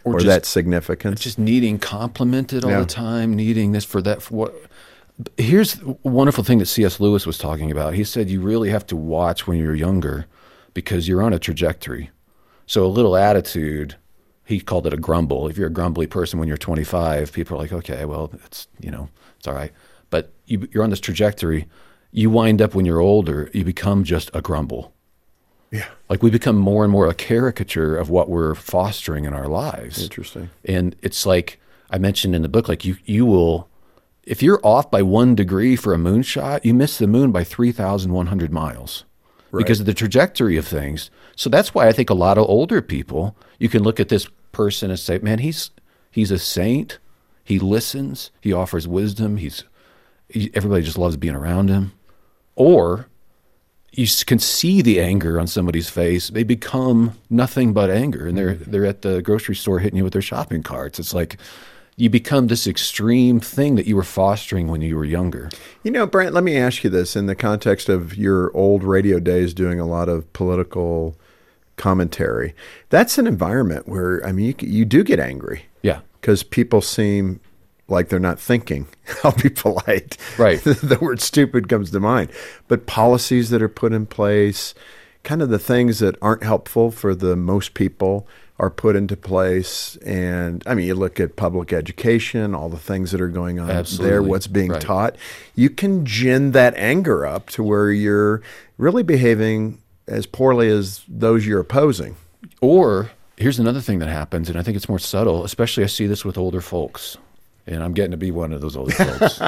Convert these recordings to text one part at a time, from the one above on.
or that significance. Just needing complimented all the time, needing this for that. For what? Here's a wonderful thing that C.S. Lewis was talking about. He said you really have to watch when you're younger because you're on a trajectory. So a little attitude, he called it a grumble. If you're a grumbly person when you're 25, people are like, okay, well, it's all right. But you're on this trajectory. You wind up when you're older, you become just a grumble. Yeah. Like we become more and more a caricature of what we're fostering in our lives. Interesting. And it's like I mentioned in the book, like you will, if you're off by 1 degree for a moonshot, you miss the moon by 3,100 miles because of the trajectory of things. So that's why I think a lot of older people, you can look at this person and say, man, he's a saint. He listens. He offers wisdom. Everybody just loves being around him. Or you can see the anger on somebody's face. They become nothing but anger, and they're at the grocery store hitting you with their shopping carts. It's like you become this extreme thing that you were fostering when you were younger. Brent, let me ask you this in the context of your old radio days doing a lot of political commentary. That's an environment where, you do get angry. Yeah. Because people seem like they're not thinking. I'll be polite. Right. The word stupid comes to mind. But policies that are put in place, kind of the things that aren't helpful for the most people are put into place. And you look at public education, all the things that are going on there, what's being taught. You can gin that anger up to where you're really behaving as poorly as those you're opposing. Or here's another thing that happens, and I think it's more subtle, especially I see this with older folks, and I'm getting to be one of those older folks.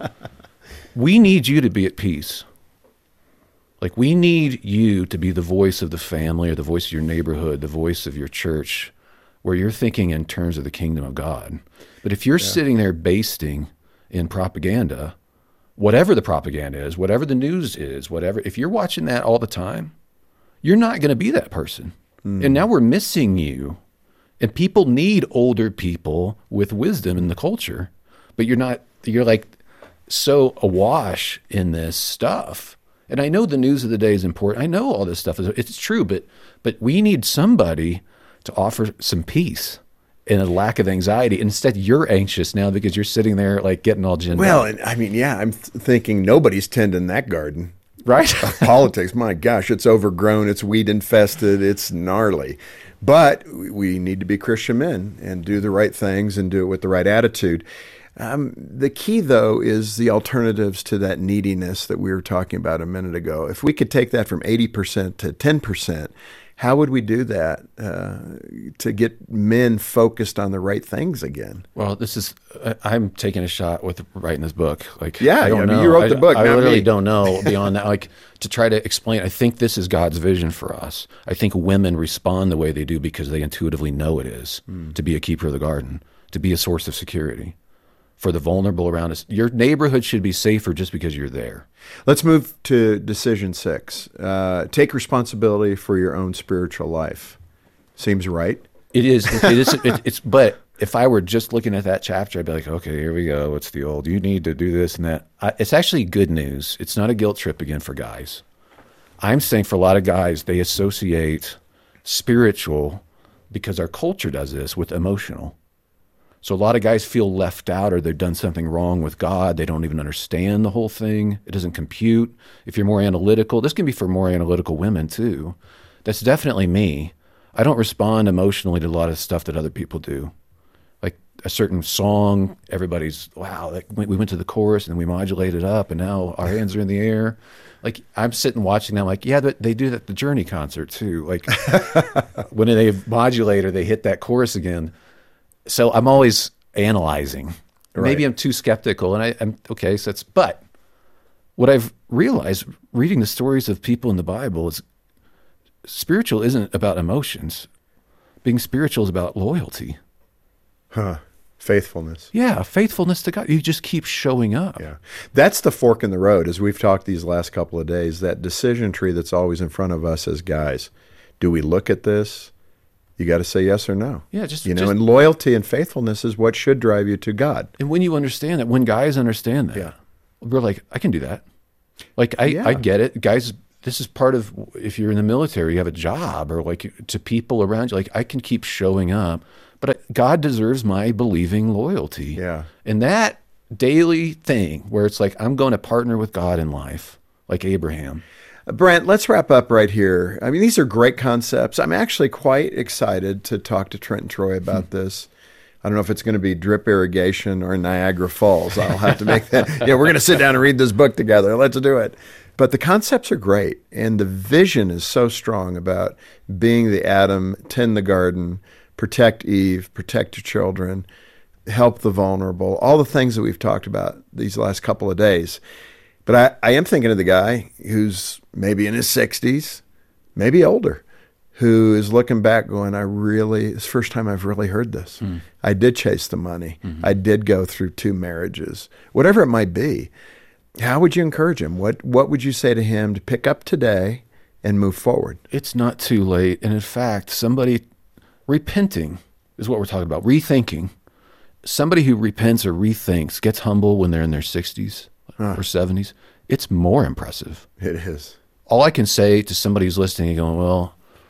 We need you to be at peace. Like, we need you to be the voice of the family or the voice of your neighborhood, the voice of your church, where you're thinking in terms of the kingdom of God. But if you're sitting there basting in propaganda, whatever the propaganda is, whatever the news is, if you're watching that all the time, you're not going to be that person. And now we're missing you. And people need older people with wisdom in the culture. But you're like so awash in this stuff. And I know the news of the day is important. I know all this stuff it's true, but we need somebody to offer some peace and a lack of anxiety. Instead, you're anxious now because you're sitting there like getting all ginned up. I'm thinking nobody's tending that garden. Right? Politics, my gosh, it's overgrown, it's weed infested, it's gnarly. But we need to be Christian men and do the right things and do it with the right attitude. The key, though, is the alternatives to that neediness that we were talking about a minute ago. If we could take that from 80% to 10%, how would we do that to get men focused on the right things again? Well, I'm taking a shot with writing this book. Like, I don't know. You wrote the book. I literally don't know beyond that. Like, to try to explain, I think this is God's vision for us. I think women respond the way they do because they intuitively know it is to be a keeper of the garden, to be a source of security for the vulnerable around us. Your neighborhood should be safer just because you're there. Let's move to decision 6. Take responsibility for your own spiritual life. Seems right. It is. It's. But if I were just looking at that chapter, I'd be like, okay, here we go. It's the old. You need to do this and that. It's actually good news. It's not a guilt trip again for guys. I'm saying for a lot of guys, they associate spiritual because our culture does this with emotional. So a lot of guys feel left out or they've done something wrong with God. They don't even understand the whole thing. It doesn't compute. If you're more analytical, this can be for more analytical women too. That's definitely me. I don't respond emotionally to a lot of stuff that other people do. Like a certain song, everybody's, wow, like we went to the chorus and we modulated up and now our hands are in the air. Like I'm sitting watching them like, yeah, they do that at the Journey concert too. Like when they modulate or they hit that chorus again. So I'm always analyzing. Right. Maybe I'm too skeptical, and I'm okay. So but what I've realized reading the stories of people in the Bible is spiritual isn't about emotions. Being spiritual is about loyalty. Faithfulness. Yeah, faithfulness to God. You just keep showing up. Yeah, that's the fork in the road. As we've talked these last couple of days, that decision tree that's always in front of us as guys. Do we look at this? You got to say yes or no. Yeah, and loyalty and faithfulness is what should drive you to God. And when you understand that, when guys understand that, we're like, I can do that. Like, I get it. Guys, this is part of, if you're in the military, you have a job or like to people around you, like I can keep showing up, But God deserves my believing loyalty. Yeah. And that daily thing where it's like, I'm going to partner with God in life, like Abraham. Brent, let's wrap up right here. I mean, these are great concepts. I'm actually quite excited to talk to Trent and Troy about this. I don't know if it's going to be drip irrigation or Niagara Falls. I'll have to make that. Yeah, we're going to sit down and read this book together. Let's do it. But the concepts are great, and the vision is so strong about being the Adam, tend the garden, protect Eve, protect your children, help the vulnerable, all the things that we've talked about these last couple of days. But I am thinking of the guy who's maybe in his 60s, maybe older, who is looking back going, it's the first time I've really heard this. I did chase the money. I did go through 2 marriages, whatever it might be. How would you encourage him? What would you say to him to pick up today and move forward? It's not too late. And in fact, somebody repenting is what we're talking about, rethinking. Somebody who repents or rethinks, gets humble when they're in their 60s or 70s, it's more impressive. It is. All I can say to somebody who's listening and going, well,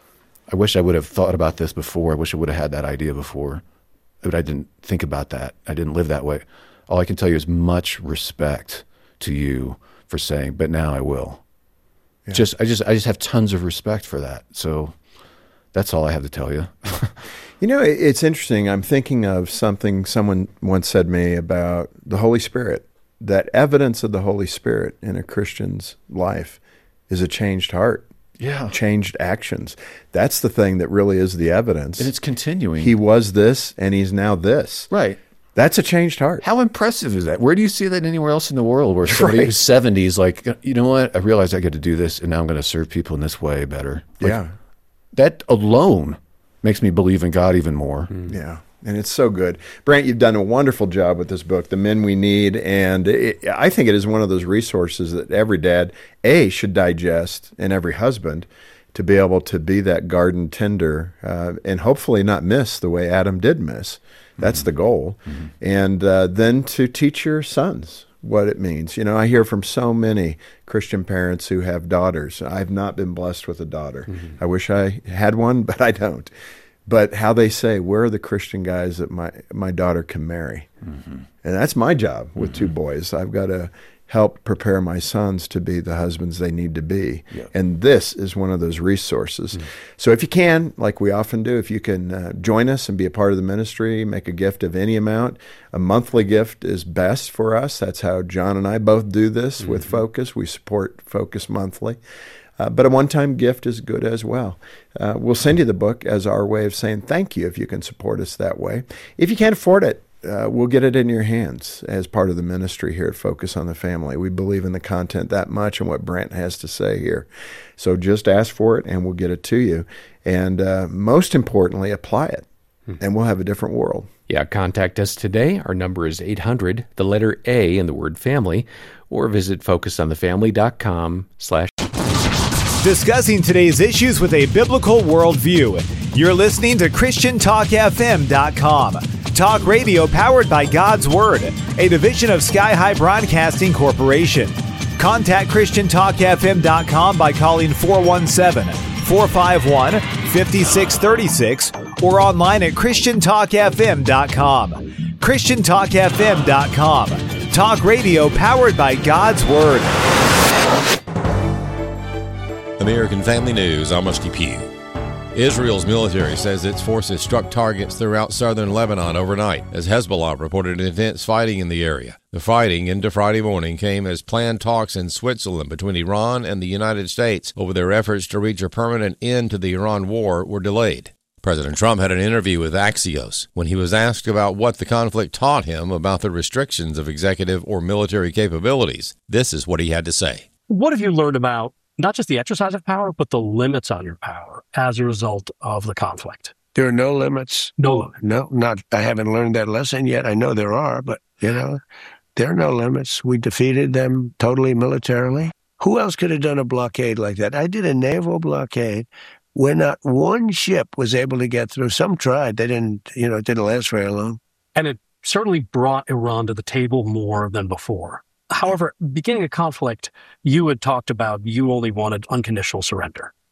I wish I would have thought about this before. I wish I would have had that idea before. But I didn't think about that. I didn't live that way. All I can tell you is much respect to you for saying, but now I will. Yeah. I just have tons of respect for that. So that's all I have to tell you. You know, it's interesting. I'm thinking of something someone once said to me about the Holy Spirit, that evidence of the Holy Spirit in a Christian's life is a changed heart. Yeah. Changed actions. That's the thing that really is the evidence. And it's continuing. He was this and he's now this. Right. That's a changed heart. How impressive is that? Where do you see that anywhere else in the world where somebody who's 70 is like, you know what? I realize I get to do this and now I'm going to serve people in this way better. Like, yeah. That alone makes me believe in God even more. Yeah. And it's so good. Brent, you've done a wonderful job with this book, The Men We Need. And I think it is one of those resources that every dad, should digest, and every husband, to be able to be that garden tender and hopefully not miss the way Adam did miss. That's the goal. And then to teach your sons what it means. You know, I hear from so many Christian parents who have daughters. I've not been blessed with a daughter. I wish I had one, but I don't. But how they say, where are the Christian guys that my daughter can marry? And that's my job with 2 boys. I've got to help prepare my sons to be the husbands they need to be. Yep. And this is one of those resources. So if you can, like we often do, if you can join us and be a part of the ministry, make a gift of any amount. A monthly gift is best for us. That's how John and I both do this with Focus. We support Focus monthly. But a one-time gift is good as well. We'll send you the book as our way of saying thank you if you can support us that way. If you can't afford it, we'll get it in your hands as part of the ministry here at Focus on the Family. We believe in the content that much and what Brent has to say here. So just ask for it and we'll get it to you. And most importantly, apply it and we'll have a different world. Yeah, contact us today. Our number is 800, the letter A in the word family, or visit focusonthefamily.com/ discussing today's issues with a biblical worldview. You're listening to ChristianTalkFM.com. Talk radio powered by God's Word, a division of Sky High Broadcasting Corporation. Contact ChristianTalkFM.com by calling 417-451-5636 or online at ChristianTalkFM.com. ChristianTalkFM.com. Talk radio powered by God's Word. American Family News, I'm Rusty Pugh. Israel's military says its forces struck targets throughout southern Lebanon overnight as Hezbollah reported intense fighting in the area. The fighting into Friday morning came as planned talks in Switzerland between Iran and the United States over their efforts to reach a permanent end to the Iran war were delayed. President Trump had an interview with Axios. When he was asked about what the conflict taught him about the restrictions of executive or military capabilities, this is what he had to say. What have you learned about not just the exercise of power, but the limits on your power as a result of the conflict? There are no limits. No, I haven't learned that lesson yet. I know there are, but, there are no limits. We defeated them totally militarily. Who else could have done a blockade like that? I did a naval blockade where not one ship was able to get through. Some tried. They didn't, it didn't last very long. And it certainly brought Iran to the table more than before. However, beginning a conflict, you had talked about you only wanted unconditional surrender.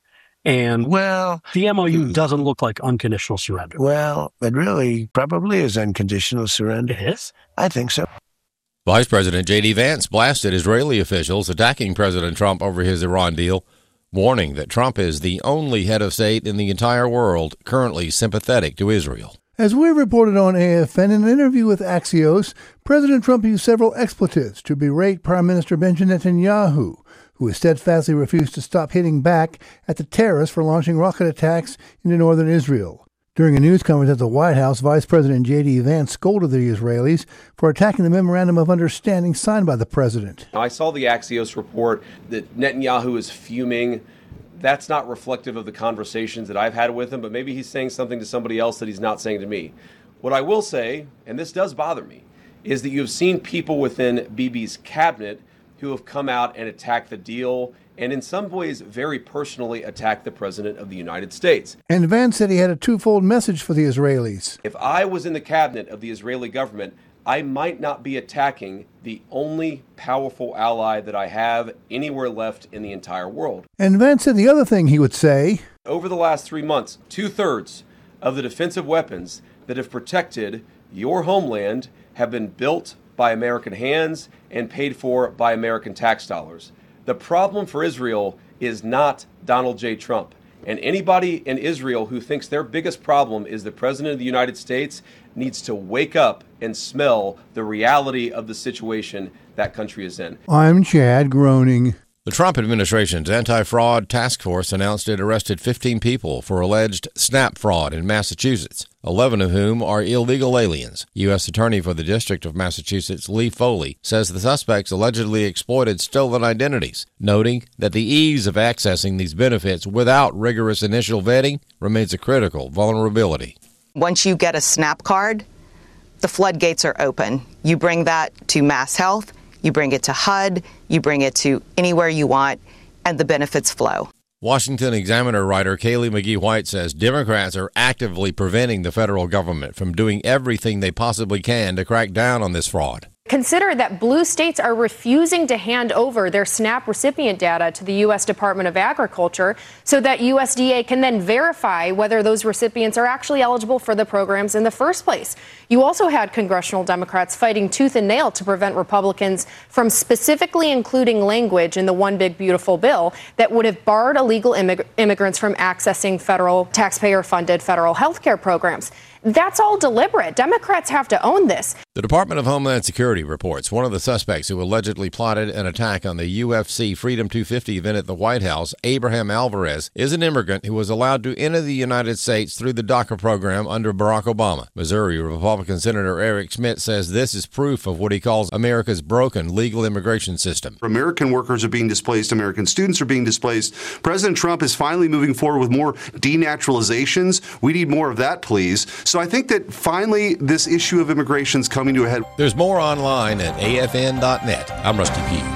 And Well, the MOU doesn't look like unconditional surrender. well, it really probably is unconditional surrender. It is? I think so. Vice President J.D. Vance blasted Israeli officials attacking President Trump over his Iran deal, warning that Trump is the only head of state in the entire world currently sympathetic to Israel. As we reported on AFN in an interview with Axios, President Trump used several expletives to berate Prime Minister Benjamin Netanyahu, who has steadfastly refused to stop hitting back at the terrorists for launching rocket attacks into northern Israel. During a news conference at the White House, Vice President J.D. Vance scolded the Israelis for attacking the Memorandum of Understanding signed by the president. I saw the Axios report that Netanyahu is fuming. That's not reflective of the conversations that I've had with him, but maybe he's saying something to somebody else that he's not saying to me. What I will say, and this does bother me, is that you've seen people within Bibi's cabinet who have come out and attacked the deal and in some ways very personally attacked the President of the United States. And Vance said he had a twofold message for the Israelis. If I was in the cabinet of the Israeli government, I might not be attacking the only powerful ally that I have anywhere left in the entire world. And Vance said the other thing he would say, over the last 3 months, 2/3 of the defensive weapons that have protected your homeland have been built by American hands and paid for by American tax dollars. The problem for Israel is not Donald J. Trump. And anybody in Israel who thinks their biggest problem is the President of the United States needs to wake up and smell the reality of the situation that country is in. I'm Chad, groaning. The Trump administration's anti-fraud task force announced it arrested 15 people for alleged SNAP fraud in Massachusetts, 11 of whom are illegal aliens. U.S. Attorney for the District of Massachusetts, Lee Foley, says the suspects allegedly exploited stolen identities, noting that the ease of accessing these benefits without rigorous initial vetting remains a critical vulnerability. Once you get a SNAP card, the floodgates are open. You bring that to MassHealth, you bring it to HUD, you bring it to anywhere you want, and the benefits flow. Washington Examiner writer Kaylee McGee-White says Democrats are actively preventing the federal government from doing everything they possibly can to crack down on this fraud. Consider that blue states are refusing to hand over their SNAP recipient data to the U.S. Department of Agriculture so that USDA can then verify whether those recipients are actually eligible for the programs in the first place. You also had congressional Democrats fighting tooth and nail to prevent Republicans from specifically including language in the One Big Beautiful Bill that would have barred illegal immigrants from accessing federal taxpayer-funded federal health care programs. That's all deliberate. Democrats have to own this. The Department of Homeland Security reports one of the suspects who allegedly plotted an attack on the UFC Freedom 250 event at the White House, Abraham Alvarez, is an immigrant who was allowed to enter the United States through the DACA program under Barack Obama. Missouri Republican Senator Eric Schmidt says this is proof of what he calls America's broken legal immigration system. American workers are being displaced. American students are being displaced. President Trump is finally moving forward with more denaturalizations. We need more of that, please. So I think that finally this issue of immigration is coming to a head. There's more online at afn.net. I'm Rusty Pugh.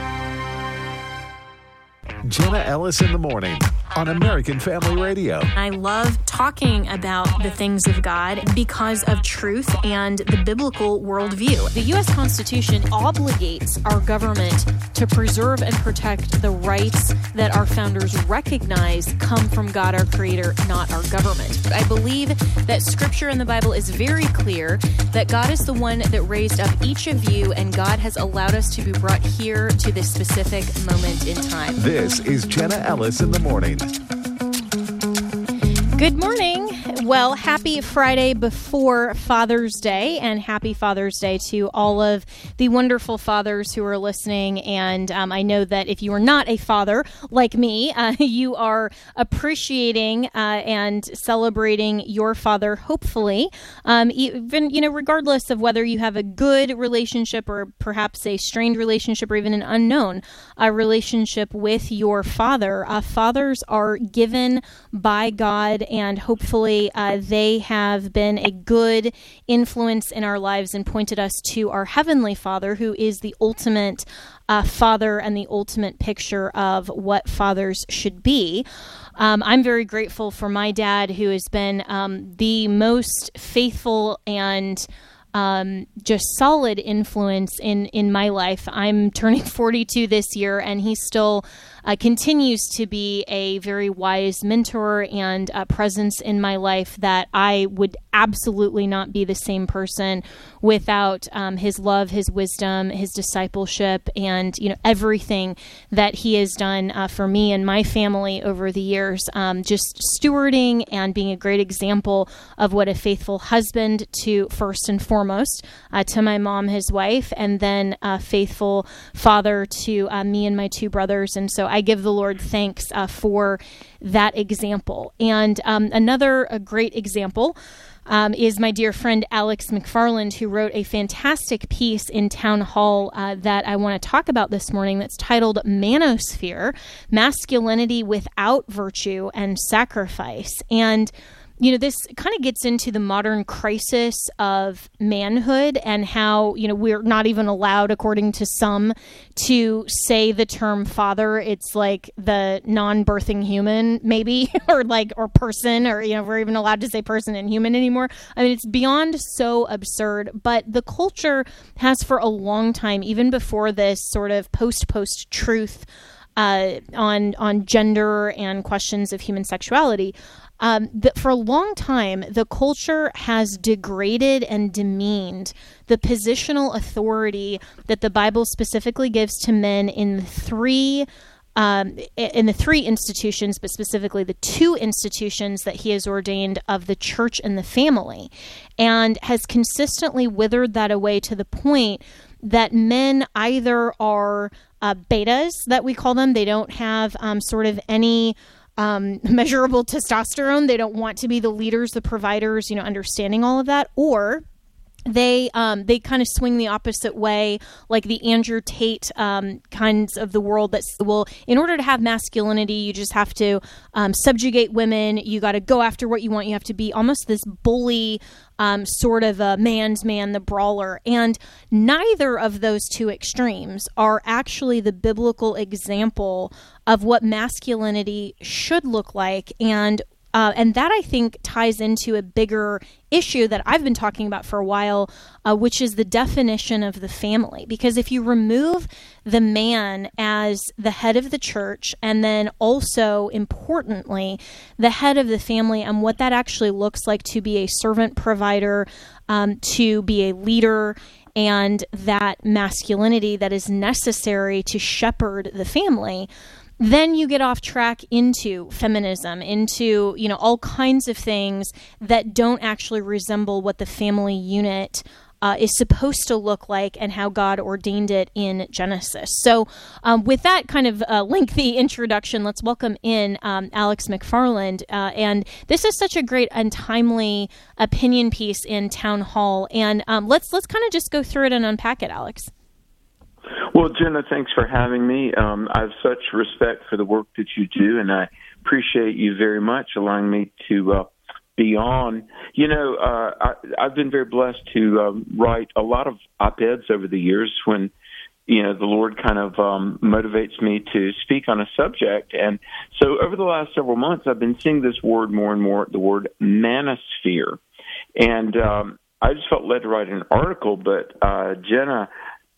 Jenna Ellis in the morning on American Family Radio. I love talking about the things of God because of truth and the biblical worldview. The U.S. Constitution obligates our government to preserve and protect the rights that our founders recognize come from God, our Creator, not our government. I believe that Scripture in the Bible is very clear that God is the one that raised up each of you, and God has allowed us to be brought here to this specific moment in time. This is Jenna Ellis in the morning. Good morning. Well, happy Friday before Father's Day, and happy Father's Day to all of the wonderful fathers who are listening. And I know that if you are not a father like me, you are appreciating and celebrating your father, hopefully, even, regardless of whether you have a good relationship or perhaps a strained relationship or even an unknown relationship with your father. Fathers are given by God, and hopefully they have been a good influence in our lives and pointed us to our Heavenly Father, who is the ultimate father and the ultimate picture of what fathers should be. I'm very grateful for my dad, who has been the most faithful and just solid influence in my life. I'm turning 42 this year, and he's still continues to be a very wise mentor and presence in my life that I would absolutely not be the same person without his love, his wisdom, his discipleship, and everything that he has done for me and my family over the years. Just stewarding and being a great example of what a faithful husband to, first and foremost, to my mom, his wife, and then a faithful father to me and my two brothers. And so I give the Lord thanks for that example. And another great example is my dear friend Alex McFarland, who wrote a fantastic piece in Town Hall that I want to talk about this morning that's titled Manosphere, Masculinity Without Virtue and Sacrifice. And this kind of gets into the modern crisis of manhood and how, we're not even allowed, according to some, to say the term father. It's like the non-birthing human, maybe, or person, or, we're even allowed to say person and human anymore. I mean, it's beyond so absurd, but the culture has for a long time, even before this sort of post-truth on gender and questions of human sexuality, for a long time, the culture has degraded and demeaned the positional authority that the Bible specifically gives to men in the three institutions, but specifically the two institutions that he has ordained of the church and the family, and has consistently withered that away to the point that men either are betas, that we call them. They don't have sort of any measurable testosterone. They don't want to be the leaders, the providers, understanding all of that, or they kind of swing the opposite way, like the Andrew Tate kinds of the world that, well, in order to have masculinity, you just have to subjugate women. You got to go after what you want. You have to be almost this bully, sort of a man's man, the brawler. And neither of those two extremes are actually the biblical example of what masculinity should look like. And that, I think, ties into a bigger issue that I've been talking about for a while, which is the definition of the family. Because if you remove the man as the head of the church, and then also, importantly, the head of the family, and what that actually looks like to be a servant provider, to be a leader, and that masculinity that is necessary to shepherd the family, then you get off track into feminism, into, all kinds of things that don't actually resemble what the family unit is supposed to look like and how God ordained it in Genesis. So with that kind of lengthy introduction, let's welcome in Alex McFarland. And this is such a great and timely opinion piece in Town Hall. And let's kind of just go through it and unpack it, Alex. Well, Jenna, thanks for having me. I have such respect for the work that you do, and I appreciate you very much allowing me to be on. I've been very blessed to write a lot of op-eds over the years when, the Lord kind of motivates me to speak on a subject. And so over the last several months, I've been seeing this word more and more, the word manosphere. And I just felt led to write an article, but Jenna,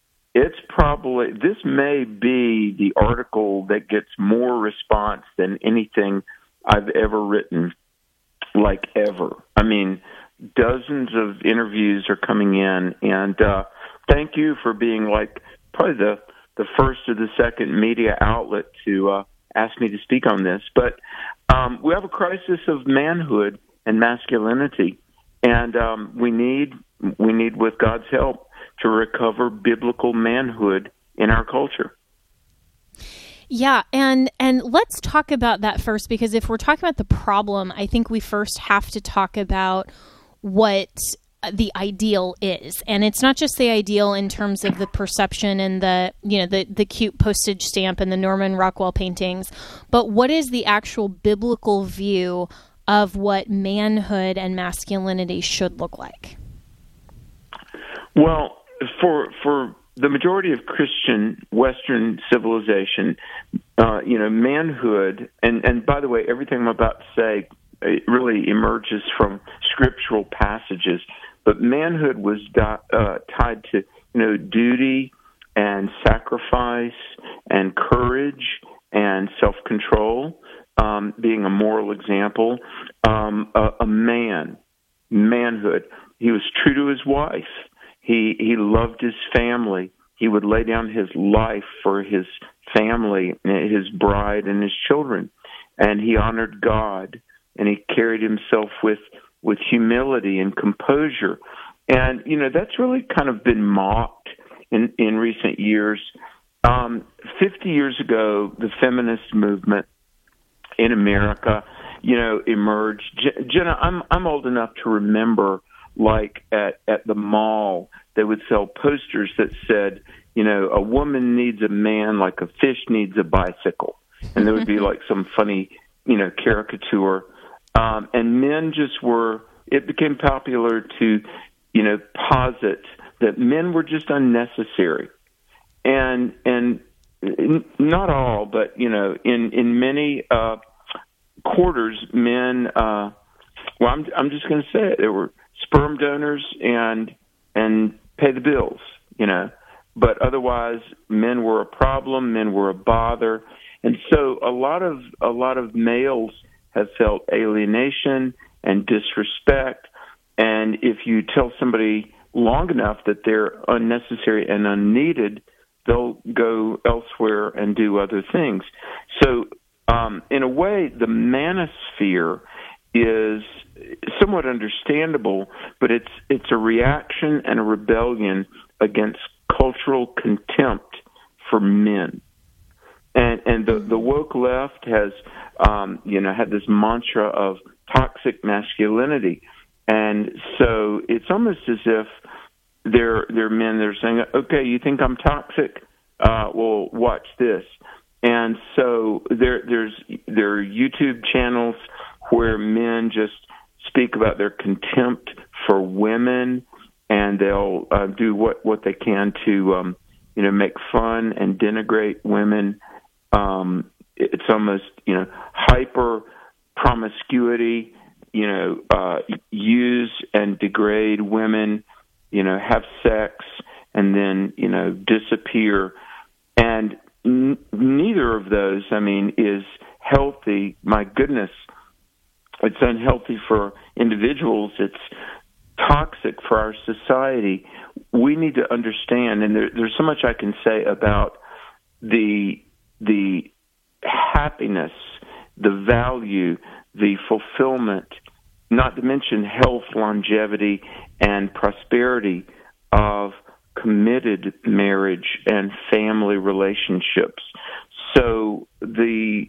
this may be the article that gets more response than anything I've ever written, like ever. I mean, dozens of interviews are coming in, and thank you for being like probably the first or the second media outlet to ask me to speak on this. But we have a crisis of manhood and masculinity, and we need, with God's help, to recover biblical manhood in our culture. Yeah, and let's talk about that first, because if we're talking about the problem, I think we first have to talk about what the ideal is. And it's not just the ideal in terms of the perception and the cute postage stamp and the Norman Rockwell paintings, but what is the actual biblical view of what manhood and masculinity should look like? Well, for the majority of Christian Western civilization, manhood, and by the way, everything I'm about to say, it really emerges from scriptural passages, but manhood was tied to, duty and sacrifice and courage and self-control, being a moral example, a manhood. He was true to his wife. He loved his family. He would lay down his life for his family, his bride, and his children. And he honored God, and he carried himself with humility and composure. And, that's really kind of been mocked in recent years. 50 years ago, the feminist movement in America, emerged. Jenna, I'm old enough to remember, like at the mall, they would sell posters that said, a woman needs a man like a fish needs a bicycle. And there would be like some funny, caricature. And men it became popular to, posit that men were just unnecessary. And not all, but, in many quarters, men, I'm just going to say it, there were sperm donors and pay the bills, but otherwise men were a problem, men were a bother. And so a lot of males have felt alienation and disrespect. And if you tell somebody long enough that they're unnecessary and unneeded, they'll go elsewhere and do other things. So, in a way, the manosphere is somewhat understandable, but it's a reaction and a rebellion against cultural contempt for men. And the woke left has, had this mantra of toxic masculinity. And so it's almost as if they're men that are saying, okay, you think I'm toxic? Well, watch this. And so there are YouTube channels where men just speak about their contempt for women, and they'll do what they can to make fun and denigrate women. It's almost hyper promiscuity. Use and degrade women. Have sex and then disappear. And neither of those, is healthy. My goodness, it's unhealthy for individuals. It's toxic for our society. We need to understand, and there's so much I can say about the happiness, the value, the fulfillment, not to mention health, longevity, and prosperity of committed marriage and family relationships. So the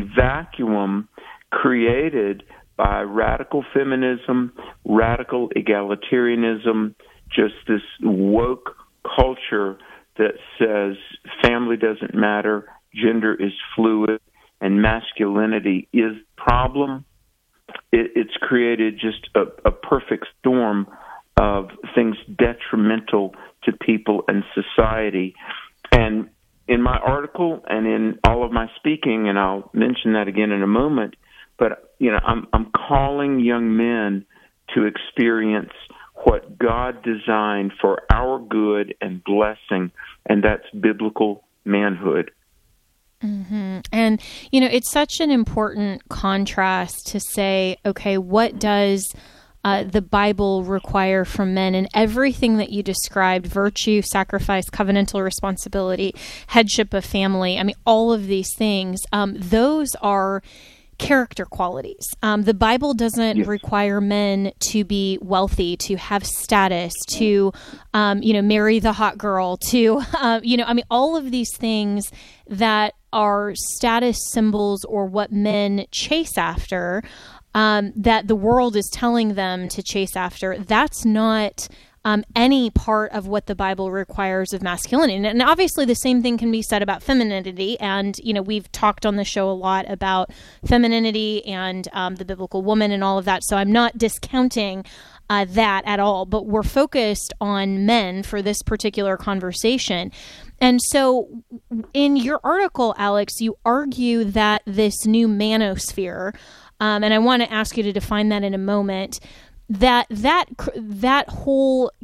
vacuum created by radical feminism, radical egalitarianism, just this woke culture that says family doesn't matter, gender is fluid, and masculinity is the problem, it's created just a perfect storm of things detrimental to people and society. And in my article and in all of my speaking, and I'll mention that again in a moment, but I'm calling young men to experience what God designed for our good and blessing, and that's biblical manhood. Mm-hmm. And, it's such an important contrast to say, okay, what does the Bible require from men? And everything that you described, virtue, sacrifice, covenantal responsibility, headship of family, all of these things, those are character qualities. The Bible doesn't require men to be wealthy, to have status, to, marry the hot girl, to, all of these things that are status symbols or what men chase after, that the world is telling them to chase after. That's not any part of what the Bible requires of masculinity. And obviously the same thing can be said about femininity. And, we've talked on the show a lot about femininity and the biblical woman and all of that. So I'm not discounting that at all, but we're focused on men for this particular conversation. And so in your article, Alex, you argue that this new manosphere, and I want to ask you to define that in a moment, that whole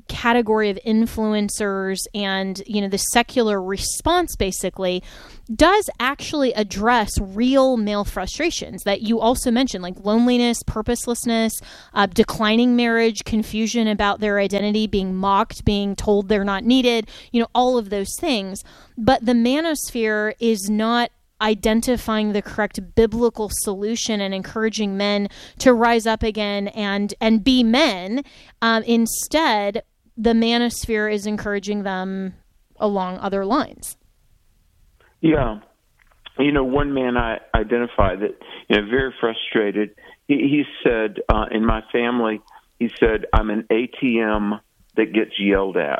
category of influencers and, the secular response basically does actually address real male frustrations that you also mentioned, like loneliness, purposelessness, declining marriage, confusion about their identity, being mocked, being told they're not needed, all of those things. But the manosphere is not identifying the correct biblical solution and encouraging men to rise up again and be men. Instead, the manosphere is encouraging them along other lines. Yeah. One man I identified that, very frustrated. He said, in my family, he said, I'm an ATM that gets yelled at.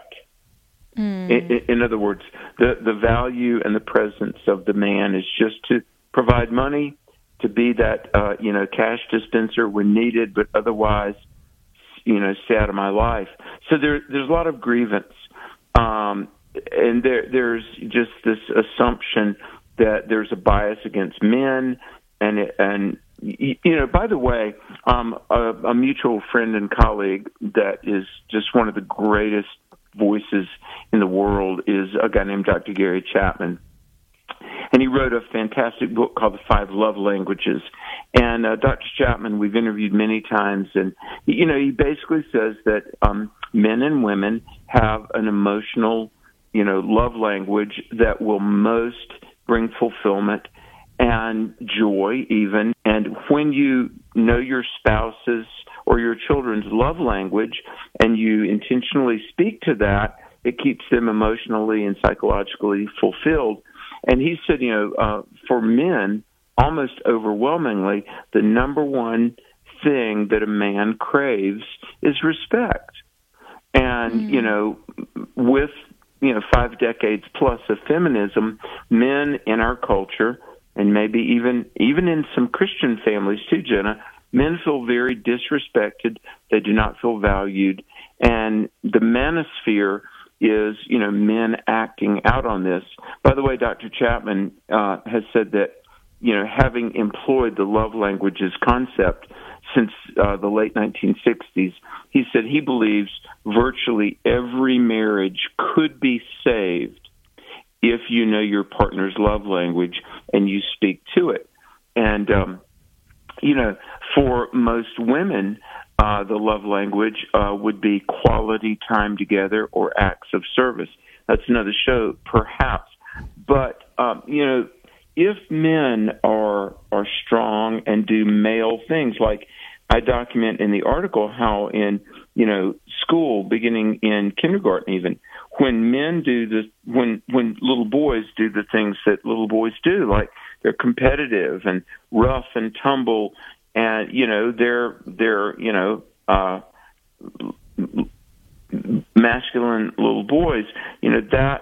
In other words, the value and the presence of the man is just to provide money, to be that, cash dispenser when needed, but otherwise, stay out of my life. So there's a lot of grievance. And there's just this assumption that there's a bias against men. And by the way, a mutual friend and colleague that is just one of the greatest voices in the world is a guy named Dr. Gary Chapman. And he wrote a fantastic book called The 5 Love Languages. And Dr. Chapman, we've interviewed many times, and he basically says that men and women have an emotional, love language that will most bring fulfillment and joy even. And when you know your spouse's or your children's love language and you intentionally speak to that, it keeps them emotionally and psychologically fulfilled. And he said, for men, almost overwhelmingly, the number one thing that a man craves is respect. And, with, 5 decades plus of feminism, men in our culture, and maybe even in some Christian families too, Jenna, men feel very disrespected. They do not feel valued. And the manosphere is, men acting out on this. By the way, Dr. Chapman has said that, having employed the love languages concept since the late 1960s, he said he believes virtually every marriage could be saved if you know your partner's love language and you speak to it. And, for most women, the love language would be quality time together or acts of service. That's another show, perhaps. But, if men are strong and do male things, like I document in the article how in, school, beginning in kindergarten even, when men do this, when little boys do the things that little boys do, like they're competitive and rough and tumble, and they're masculine little boys, that's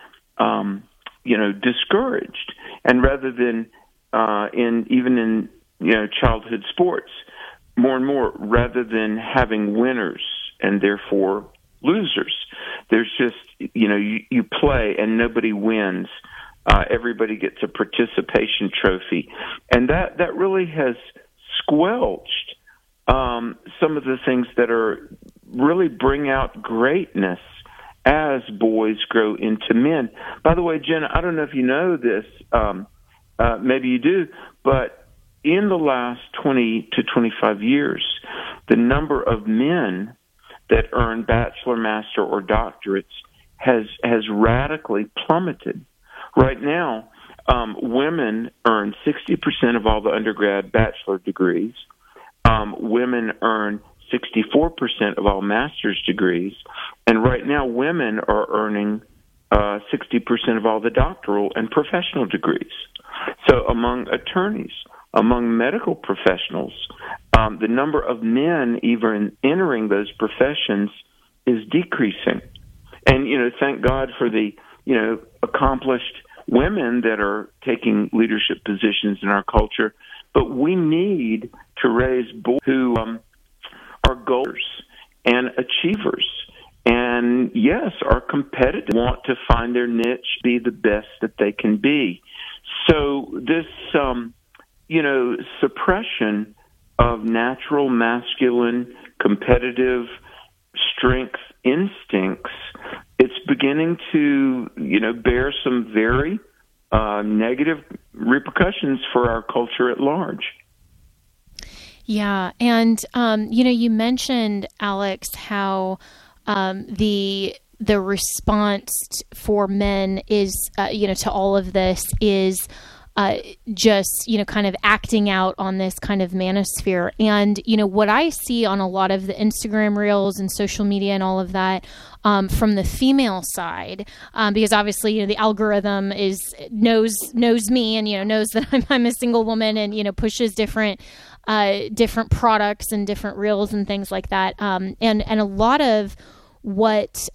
discouraged. And rather than in childhood sports, more and more, rather than having winners and therefore losers, there's just you play and nobody wins. Everybody gets a participation trophy, and that really has squelched some of the things that are really bring out greatness as boys grow into men. By the way, Jenna, I don't know if you know this, maybe you do, but in the last 20 to 25 years, the number of men that earn bachelor, master, or doctorates has radically plummeted. Right now, women earn 60% of all the undergrad bachelor degrees. Women earn 64% of all master's degrees. And right now, women are earning 60% of all the doctoral and professional degrees. So among attorneys, among medical professionals, the number of men even entering those professions is decreasing. And, thank God for the, accomplished women that are taking leadership positions in our culture. But we need to raise boys who are goals and achievers. And, yes, are competitive, want to find their niche, be the best that they can be. So this, suppression of natural masculine competitive strength instincts, it's beginning to, bear some very negative repercussions for our culture at large. Yeah, and you mentioned, Alex, how the response for men is, to all of this is just, kind of acting out on this kind of manosphere. And, what I see on a lot of the Instagram reels and social media and all of that from the female side, because obviously, the algorithm knows me and, knows that I'm a single woman and, pushes different products and different reels and things like that. And a lot of what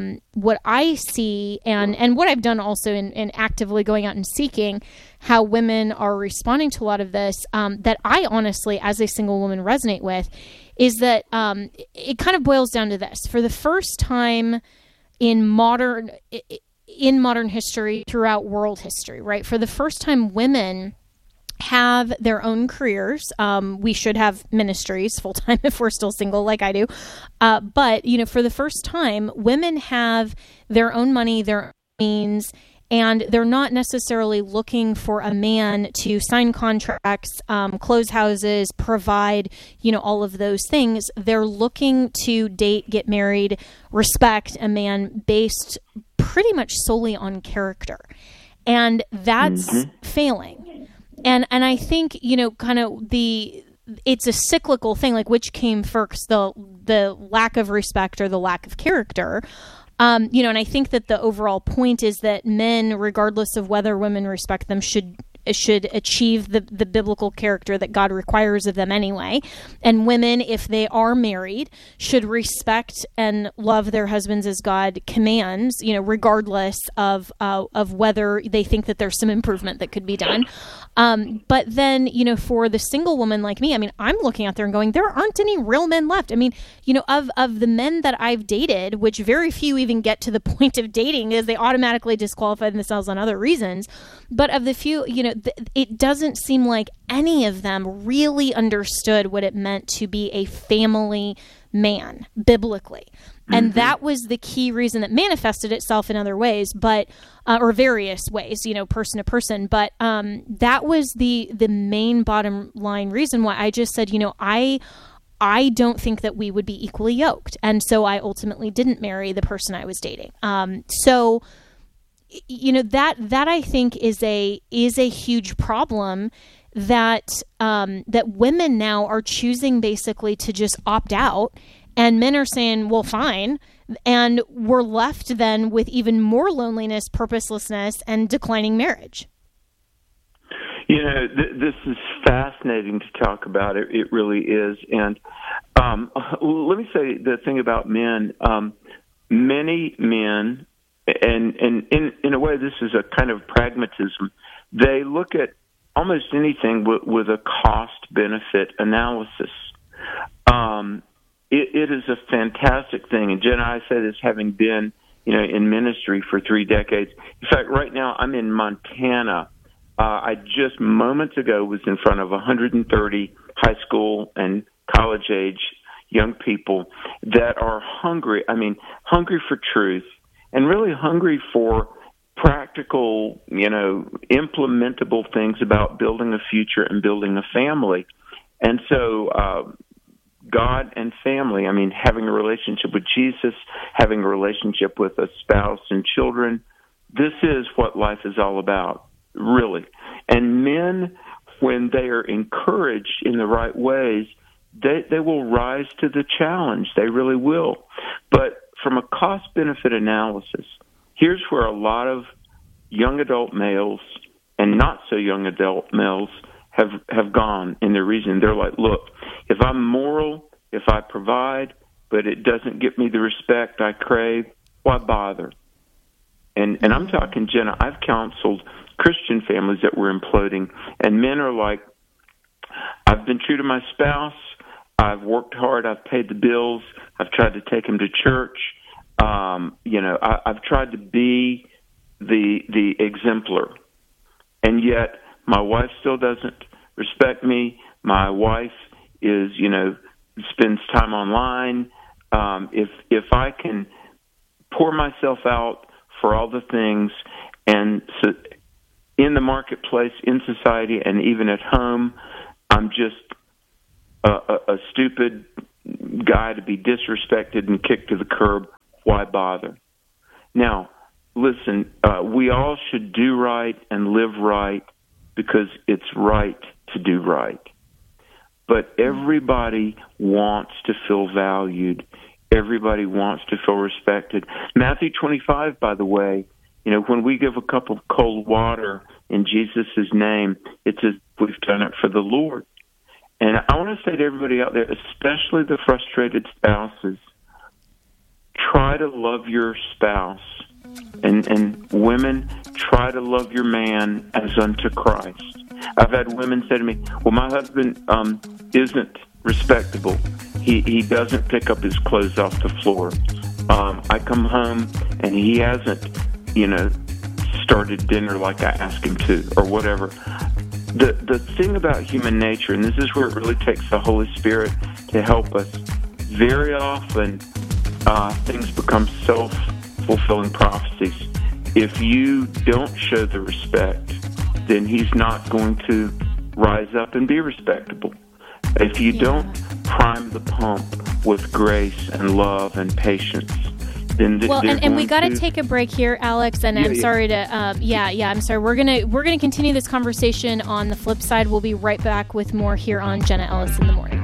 I see and what I've done also in actively going out and seeking how women are responding to a lot of this, that I honestly, as a single woman, resonate with, is that it kind of boils down to this. For the first time in modern history, throughout world history, right? For the first time, women have their own careers. We should have ministries full-time if we're still single like I do. But, for the first time, women have their own money, their own means, and they're not necessarily looking for a man to sign contracts, close houses, provide, all of those things. They're looking to date, get married, respect a man based pretty much solely on character. And that's failing. And I think, kind of it's a cyclical thing, like which came first, the lack of respect or the lack of character. And I think that the overall point is that men, regardless of whether women respect them, should achieve the biblical character that God requires of them anyway. And women, if they are married, should respect and love their husbands as God commands, regardless of whether they think that there's some improvement that could be done. But then, for the single woman like me, I'm looking out there and going, there aren't any real men left. Of the men that I've dated, which very few even get to the point of dating, as they automatically disqualify themselves on other reasons. But of the few, it doesn't seem like any of them really understood what it meant to be a family man biblically. And that was the key reason that manifested itself in other ways, but or various ways, person to person. But that was the main bottom line reason why I just said, I don't think that we would be equally yoked. And so I ultimately didn't marry the person I was dating. So that I think is a huge problem that women now are choosing basically to just opt out, and men are saying, well, fine. And we're left then with even more loneliness, purposelessness, and declining marriage. This is fascinating to talk about. It really is. And let me say the thing about men. Many men, and in a way this is a kind of pragmatism, they look at almost anything with a cost-benefit analysis. It is a fantastic thing. And Jen, I say this having been, in ministry for 3 decades. In fact, right now I'm in Montana. I just moments ago was in front of 130 high school and college age young people that are hungry. Hungry for truth and really hungry for practical, implementable things about building a future and building a family. And so, God and family, having a relationship with Jesus, having a relationship with a spouse and children, this is what life is all about, really. And men, when they are encouraged in the right ways, they will rise to the challenge. They really will. But from a cost-benefit analysis, here's where a lot of young adult males and not so young adult males have gone in their reasoning. They're like, look, if I'm moral, if I provide, but it doesn't get me the respect I crave, why bother? And I'm talking, Jenna, I've counseled Christian families that were imploding, and men are like, I've been true to my spouse, I've worked hard, I've paid the bills, I've tried to take him to church, I've tried to be the exemplar, and yet my wife still doesn't respect me. My wife is, spends time online. If I can pour myself out for all the things, and so in the marketplace, in society, and even at home, I'm just a stupid guy to be disrespected and kicked to the curb. Why bother? Now, listen, we all should do right and live right because it's right to do right. But everybody wants to feel valued. Everybody wants to feel respected. Matthew 25, by the way, when we give a cup of cold water in Jesus' name, it's as if we've done it for the Lord. And I want to say to everybody out there, especially the frustrated spouses, try to love your spouse. And women, try to love your man as unto Christ. I've had women say to me, well, my husband isn't respectable. He doesn't pick up his clothes off the floor. I come home and he hasn't, started dinner like I asked him to, or whatever. The thing about human nature, and this is where it really takes the Holy Spirit to help us, very often things become self-fulfilling prophecies. If you don't show the respect, then he's not going to rise up and be respectable. If you don't prime the pump with grace and love and patience, then and we got to take a break here, Alex. And I'm sorry to, I'm sorry. We're gonna continue this conversation on the flip side. We'll be right back with more here on Jenna Ellis in the Morning.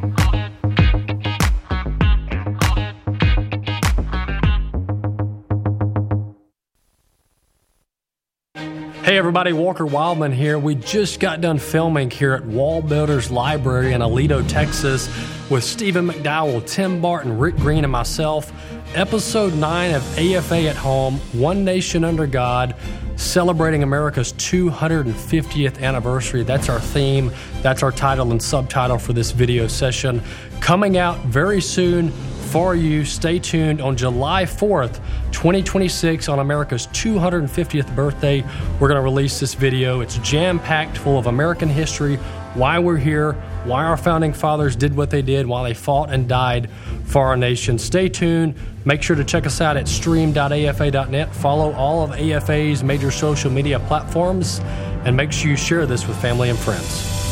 Hey everybody, Walker Wildman here. We just got done filming here at Wall Builders Library in Aledo, Texas with Stephen McDowell, Tim Barton, Rick Green, and myself. Episode 9 of AFA at Home, One Nation Under God, celebrating America's 250th anniversary. That's our theme. That's our title and subtitle for this video session. Coming out very soon for you. Stay tuned on July 4th, 2026, on America's 250th birthday. We're going to release this video. It's jam-packed full of American history, why we're here, why our founding fathers did what they did, why they fought and died for our nation. Stay tuned. Make sure to check us out at stream.afa.net. Follow all of AFA's major social media platforms, and make sure you share this with family and friends.